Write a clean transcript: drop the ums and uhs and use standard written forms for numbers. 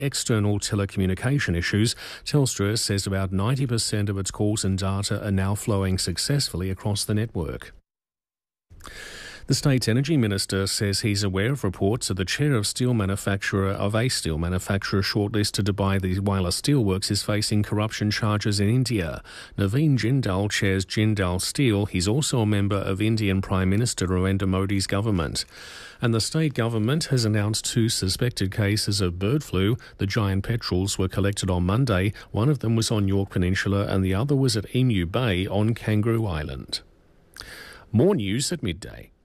external telecommunication issues, Telstra says about 90% of its calls and data are now flowing successfully across the network. The state's energy minister says he's aware of reports that the chair of a steel manufacturer shortlisted to buy the Whyalla Steelworks is facing corruption charges in India. Naveen Jindal chairs Jindal Steel. He's also a member of Indian Prime Minister Narendra Modi's government. And the state government has announced 2 suspected cases of bird flu. The giant petrels were collected on Monday. One of them was on York Peninsula and the other was at Emu Bay on Kangaroo Island. More news at midday.